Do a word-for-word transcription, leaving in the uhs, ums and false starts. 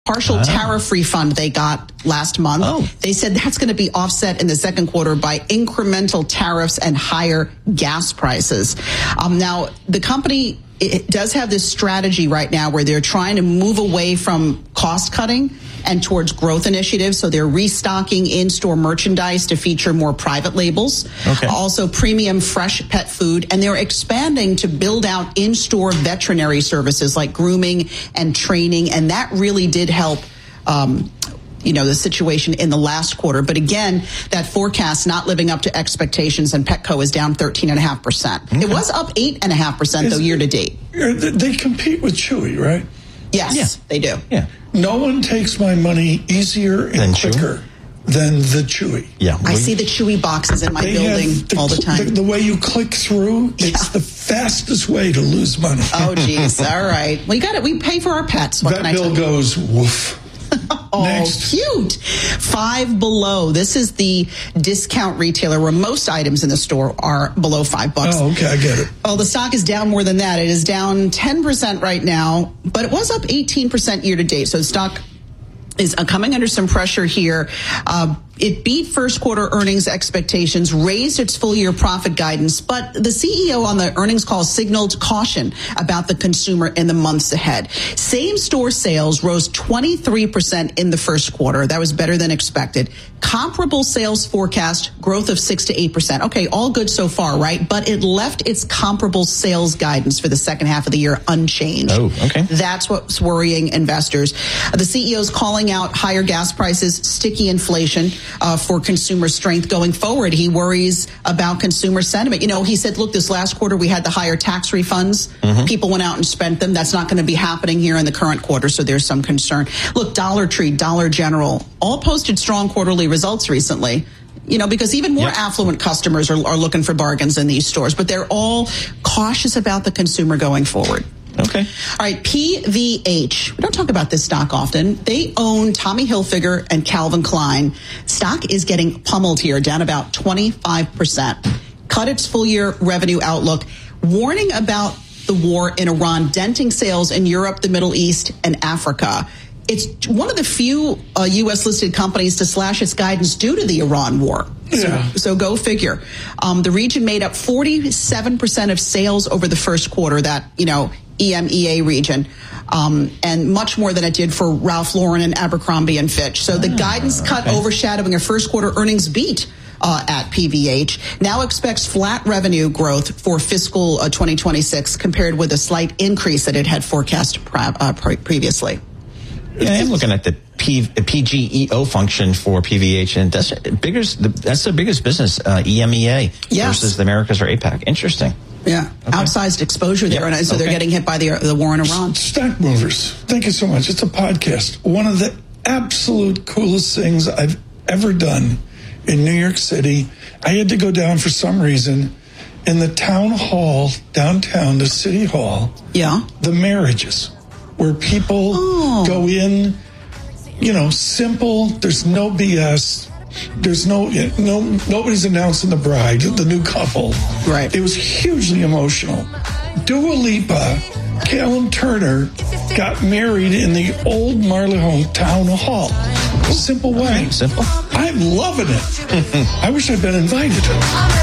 partial ah. tariff refund they got last month. Oh. They said that's going to be offset in the second quarter by incremental tariffs and higher gas prices. Um, now, the company it does have this strategy right now where they're trying to move away from cost cutting and towards growth initiatives. So they're restocking in-store merchandise to feature more private labels, okay. also premium fresh pet food, and they're expanding to build out in-store veterinary services like grooming and training, and that really did help um, you know, the situation in the last quarter. But again, that forecast not living up to expectations, and Petco is down thirteen point five percent. Okay. It was up eight point five percent, though, year to date. They compete with Chewy, right? Yes, yeah. they do. Yeah. No one takes my money easier and than quicker Chewy? Than the Chewy. Yeah. I see the Chewy boxes in my they building the, all the time. The, the way you click through, yeah. it's the fastest way to lose money. Oh, geez. All right. We got it. We pay for our pets. What that can I bill tell you? goes woof. Oh, Next. Cute. Five Below. This is the discount retailer where most items in the store are below five bucks. Oh, okay, I get it. Well, the stock is down more than that. It is down ten percent right now, but it was up eighteen percent year to date. So the stock is coming under some pressure here. Uh, it beat first quarter earnings expectations, raised its full year profit guidance, but the C E O on the earnings call signaled caution about the consumer in the months ahead. Same store sales rose twenty-three percent in the first quarter. That was better than expected. Comparable sales forecast growth of six to eight percent. Okay, all good so far, right? But it left its comparable sales guidance for the second half of the year unchanged. Oh, okay. That's what's worrying investors. The C E O is calling out higher gas prices, sticky inflation uh, for consumer strength going forward. He worries about consumer sentiment. You know, he said, look, this last quarter we had the higher tax refunds. Mm-hmm. People went out and spent them. That's not going to be happening here in the current quarter, so there's some concern. Look, Dollar Tree, Dollar General, all posted strong quarterly results recently. You know, because even more yep. affluent customers are, are looking for bargains in these stores, but they're all cautious about the consumer going forward. Okay. All right, P V H. We don't talk about this stock often. They own Tommy Hilfiger and Calvin Klein. Stock is getting pummeled here, down about twenty-five percent. Cut its full-year revenue outlook, warning about the war in Iran, denting sales in Europe, the Middle East, and Africa. It's one of the few uh, U S-listed companies to slash its guidance due to the Iran war. Yeah. So, so go figure. Um, the region made up forty-seven percent of sales over the first quarter, that, you know, E M E A region, um, and much more than it did for Ralph Lauren and Abercrombie and Fitch. So the ah, guidance cut okay. overshadowing a first quarter earnings beat uh, at P V H now expects flat revenue growth for fiscal uh, twenty twenty-six compared with a slight increase that it had forecast pre- uh, pre- previously. Yeah, I am looking at the P, P G E O function for P V H, and that's bigger. That's the biggest business, uh, E M E A yes. versus the Americas or APAC. Interesting. Yeah, okay. Outsized exposure there, yep. and so okay. they're getting hit by the the war in Iran. Stock movers. Thank you so much. It's a podcast. One of the absolute coolest things I've ever done in New York City. I had to go down for some reason. In the town hall downtown, the city hall. Yeah. The marriages, where people oh. go in, you know, simple. There's no B S. There's no, no, nobody's announcing the bride, the new couple. Right. It was hugely emotional. Dua Lipa, Callum Turner got married in the old Marylebone Town Hall. Simple wedding. Simple. I'm loving it. I wish I'd been invited.